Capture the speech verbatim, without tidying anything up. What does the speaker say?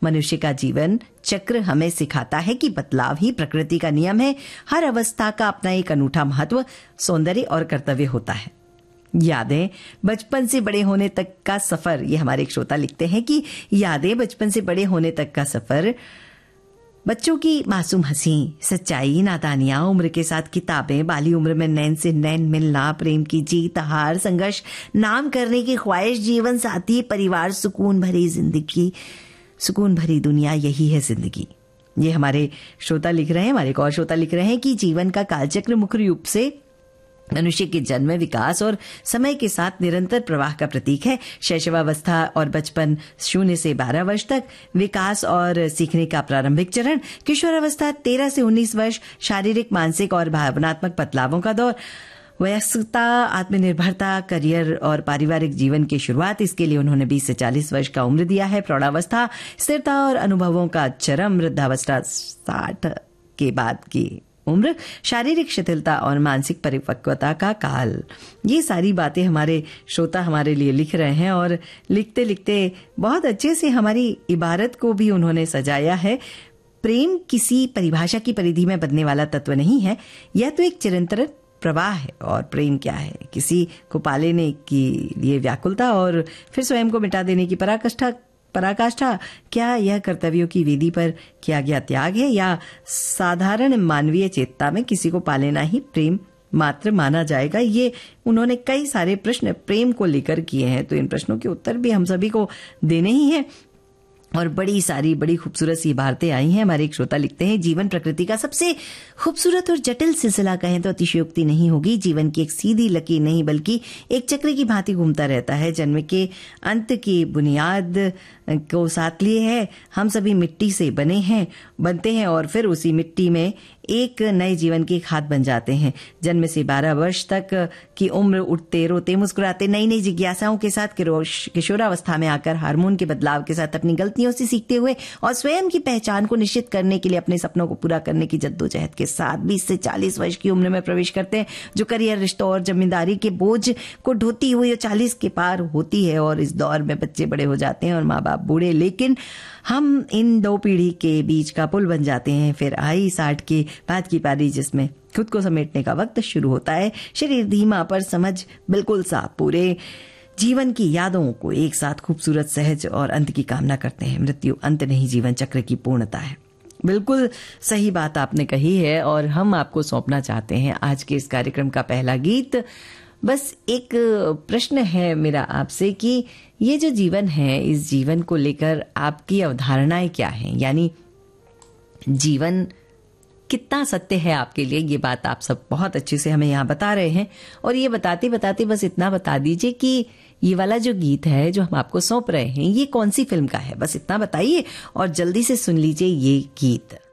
मनुष्य का जीवन चक्र हमें सिखाता है कि बदलाव ही प्रकृति का नियम है। हर अवस्था का अपना एक अनूठा महत्व, सौंदर्य और कर्तव्य होता है। यादें बचपन से बड़े होने तक का सफर, ये हमारे एक श्रोता लिखते हैं कि यादें बचपन से बड़े होने तक का सफर, बच्चों की मासूम हंसी, सच्चाई, नादानियां, उम्र के साथ किताबें, बाली उम्र में नैन से नैन मिलना, प्रेम की जीत, हार, संघर्ष, नाम करने की ख्वाहिश, जीवन साथी, परिवार, सुकून भरी जिंदगी, सुकून भरी दुनिया, यही है जिंदगी। ये हमारे श्रोता लिख रहे हैं। हमारे एक और श्रोता लिख रहे हैं कि जीवन का कालचक्र मुख्य रूप से मनुष्य के जन्म, विकास और समय के साथ निरंतर प्रवाह का प्रतीक है। शैशवावस्था और बचपन, शून्य से बारह वर्ष तक विकास और सीखने का प्रारंभिक चरण, किशोरावस्था तेरह से उन्नीस वर्ष, शारीरिक, मानसिक और भावनात्मक बदलावों का दौर, वयस्कता, आत्मनिर्भरता, करियर और पारिवारिक जीवन की शुरुआत, इसके लिए उन्होंने बीस से चालीस वर्ष का उम्र दिया है। प्रौढ़ावस्था, स्थिरता और अनुभवों का चरम, वृद्धावस्था साठ के बाद की उम्र, शारीरिक शिथिलता और मानसिक परिपक्वता का काल। ये सारी बातें हमारे श्रोता हमारे लिए लिख रहे हैं और लिखते लिखते बहुत अच्छे से हमारी इबारत को भी उन्होंने सजाया है। प्रेम किसी परिभाषा की परिधि में बदलने वाला तत्व नहीं है, यह तो एक चिरंतन प्रवाह है। और प्रेम क्या है? किसी को पा लेने के लिए व्याकुलता और फिर स्वयं को मिटा देने की पराकाष्ठा पराकाष्ठा क्या यह कर्तव्यों की वेदी पर किया गया त्याग है, या साधारण मानवीय चेतना में किसी को पा लेना ही प्रेम मात्र माना जाएगा? ये उन्होंने कई सारे प्रश्न प्रेम को लेकर किए हैं, तो इन प्रश्नों के उत्तर भी हम सभी को देने ही हैं। और बड़ी सारी बड़ी खूबसूरत सी इबारतें आई हैं। हमारे एक श्रोता लिखते हैं, जीवन प्रकृति का सबसे खूबसूरत और जटिल सिलसिला कहें तो अतिशयोक्ति नहीं होगी। जीवन की एक सीधी लकीर नहीं बल्कि एक चक्र की भांति घूमता रहता है। जन्म के अंत की बुनियाद को साथ लिए है। हम सभी मिट्टी से बने हैं बनते हैं और फिर उसी मिट्टी में एक नए जीवन की खाद बन जाते हैं। जन्म से बारह वर्ष तक की उम्र, उठते रोते मुस्कुराते नई नई जिज्ञासाओं के साथ किशोरावस्था में आकर हार्मोन के बदलाव के साथ अपनी गलतियों से सीखते हुए और स्वयं की पहचान को निश्चित करने के लिए अपने सपनों को पूरा करने की जद्दोजहद के साथ बीस से चालीस वर्ष की उम्र में प्रवेश करते हैं, जो करियर, रिश्तों और जिम्मेदारी के बोझ को ढोती हुई चालीस के पार होती है। और इस दौर में बच्चे बड़े हो जाते हैं और माँ बाप बूढ़े, लेकिन हम इन दो पीढ़ी के बीच का पुल बन जाते हैं। फिर आई साठ के बाद की पारी, जिसमें खुद को समेटने का वक्त शुरू होता है। शरीर धीमा पर समझ बिल्कुल साफ, पूरे जीवन की यादों को एक साथ खूबसूरत, सहज और अंत की कामना करते हैं। मृत्यु अंत नहीं, जीवन चक्र की पूर्णता है। बिल्कुल सही बात आपने कही है। और हम आपको सौंपना चाहते हैं आज के इस कार्यक्रम का पहला गीत। बस एक प्रश्न है मेरा आपसे कि ये जो जीवन है, इस जीवन को लेकर आपकी अवधारणाएं क्या हैं? यानी जीवन कितना सत्य है आपके लिए? ये बात आप सब बहुत अच्छे से हमें यहाँ बता रहे हैं। और ये बताते बताते बस इतना बता दीजिए कि ये वाला जो गीत है जो हम आपको सौंप रहे हैं, ये कौन सी फिल्म का है? बस इतना बताइए और जल्दी से सुन लीजिए ये गीत।